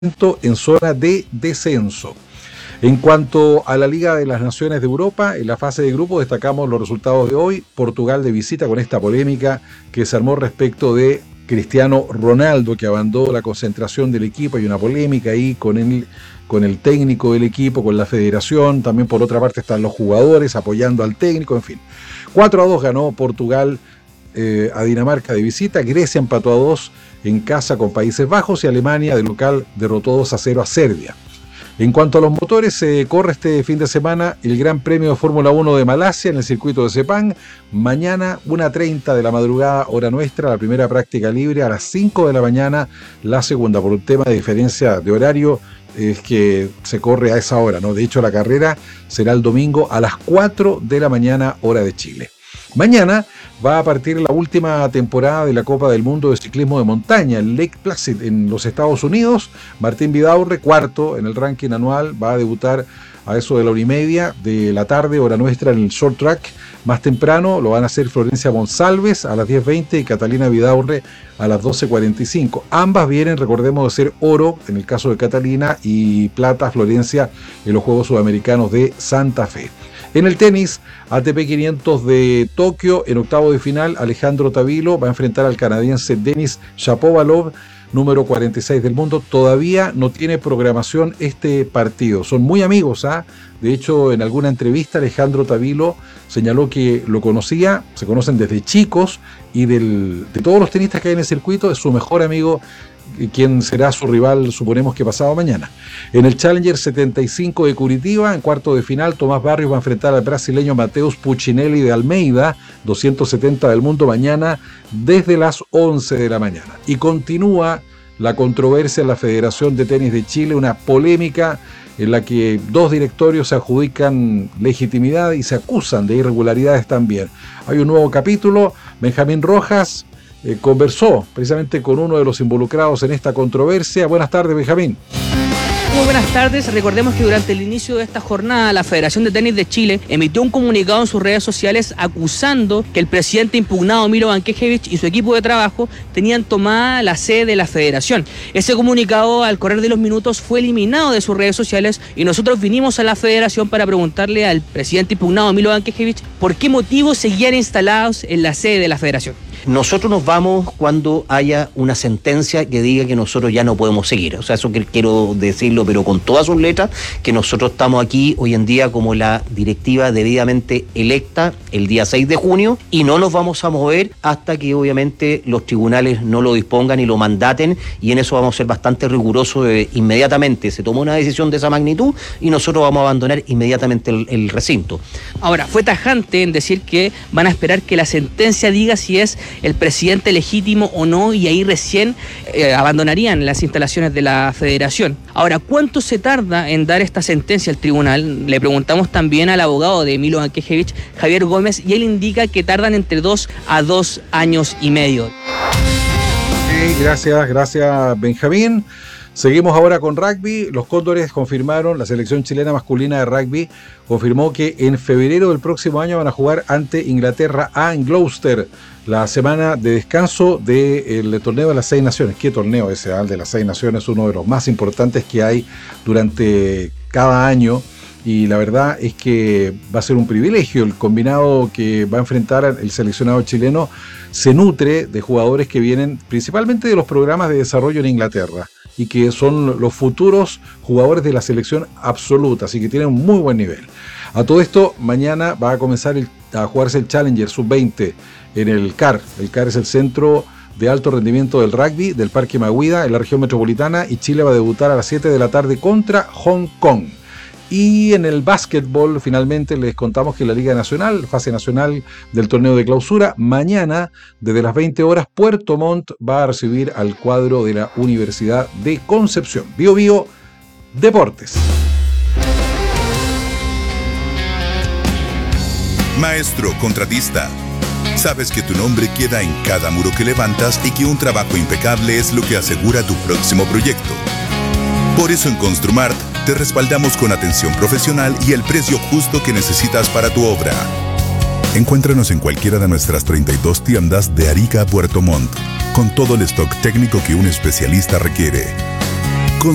en zona de descenso. En cuanto a la Liga de las Naciones de Europa, en la fase de grupo destacamos los resultados de hoy. Portugal de visita con esta polémica que se armó respecto de Cristiano Ronaldo, que abandonó la concentración del equipo. Hay una polémica ahí con el técnico del equipo, con la federación. También por otra parte están los jugadores apoyando al técnico, en fin. 4-2 ganó Portugal a Dinamarca de visita. Grecia empató a 2 en casa con Países Bajos y Alemania de local derrotó 2-0 a Serbia. En cuanto a los motores, se corre este fin de semana el Gran Premio de Fórmula 1 de Malasia en el circuito de Sepang. Mañana, 1:30 de la madrugada, hora nuestra, la primera práctica libre. A las 5 de la mañana, la segunda. Por un tema de diferencia de horario, es que se corre a esa hora, ¿no? De hecho, la carrera será el domingo a las 4 de la mañana, hora de Chile. Mañana va a partir la última temporada de la Copa del Mundo de Ciclismo de Montaña en Lake Placid, en los Estados Unidos. Martín Vidaurre, cuarto en el ranking anual, va a debutar a eso de la 1:30 de la tarde, hora nuestra, en el short track. Más temprano lo van a hacer Florencia González a las 10:20 y Catalina Vidaurre a las 12:45. Ambas vienen, recordemos, de ser oro en el caso de Catalina y plata, Florencia, en los Juegos Sudamericanos de Santa Fe. En el tenis, ATP 500 de Tokio, en octavo de final, Alejandro Tavilo va a enfrentar al canadiense Denis Shapovalov, número 46 del mundo. Todavía no tiene programación este partido. Son muy amigos, ¿ah? De hecho, en alguna entrevista, Alejandro Tavilo señaló que lo conocía, se conocen desde chicos, y de todos los tenistas que hay en el circuito, es su mejor amigo, quien será su rival, suponemos que pasado mañana. En el Challenger 75 de Curitiba, en cuarto de final, Tomás Barrios va a enfrentar al brasileño Mateus Puccinelli de Almeida, 270 del mundo, mañana desde las 11 de la mañana. Y continúa la controversia en la Federación de Tenis de Chile, una polémica en la que dos directorios se adjudican legitimidad y se acusan de irregularidades también. Hay un nuevo capítulo. Benjamín Rojas conversó precisamente con uno de los involucrados en esta controversia. Buenas tardes, Benjamín. Muy buenas tardes. Recordemos que durante el inicio de esta jornada, la Federación de Tenis de Chile emitió un comunicado en sus redes sociales acusando que el presidente impugnado, Milovan Knežević, y su equipo de trabajo tenían tomada la sede de la federación. Ese comunicado, al correr de los minutos, fue eliminado de sus redes sociales y nosotros vinimos a la federación para preguntarle al presidente impugnado, Milovan Knežević, por qué motivos seguían instalados en la sede de la federación. Nosotros nos vamos cuando haya una sentencia que diga que nosotros ya no podemos seguir. O sea, eso que quiero decirlo, pero con todas sus letras, que nosotros estamos aquí hoy en día como la directiva debidamente electa el día 6 de junio y no nos vamos a mover hasta que obviamente los tribunales no lo dispongan y lo mandaten, y en eso vamos a ser bastante rigurosos. Inmediatamente se tomó una decisión de esa magnitud y nosotros vamos a abandonar inmediatamente el recinto. Ahora, fue tajante en decir que van a esperar que la sentencia diga si es el presidente legítimo o no, y ahí recién abandonarían las instalaciones de la federación. Ahora, ¿cuánto se tarda en dar esta sentencia al tribunal? Le preguntamos también al abogado de Milovan Knežević, Javier Gómez, y él indica que tardan entre 2 a 2 años y medio. Gracias Benjamín. Seguimos ahora con rugby. Los Cóndores confirmaron, la selección chilena masculina de rugby confirmó que en febrero del próximo año van a jugar ante Inglaterra A en Gloucester, la semana de descanso del torneo de las 6 naciones. ¿Qué torneo ese? El de las 6 naciones, uno de los más importantes que hay durante cada año, y la verdad es que va a ser un privilegio. El combinado que va a enfrentar el seleccionado chileno se nutre de jugadores que vienen principalmente de los programas de desarrollo en Inglaterra y que son los futuros jugadores de la selección absoluta, así que tienen un muy buen nivel. A todo esto, mañana va a comenzar a jugarse el Challenger Sub-20 en el CAR. El CAR es el centro de alto rendimiento del rugby del Parque Maguida en la región metropolitana, y Chile va a debutar a las 7 de la tarde contra Hong Kong. Y en el básquetbol, finalmente, les contamos que la Liga Nacional, fase nacional del torneo de clausura, mañana, desde las 20 horas, Puerto Montt va a recibir al cuadro de la Universidad de Concepción. Bio Bio Deportes. Maestro contratista, sabes que tu nombre queda en cada muro que levantas y que un trabajo impecable es lo que asegura tu próximo proyecto. Por eso en Construmart te respaldamos con atención profesional y el precio justo que necesitas para tu obra. Encuéntranos en cualquiera de nuestras 32 tiendas de Arica a Puerto Montt, con todo el stock técnico que un especialista requiere.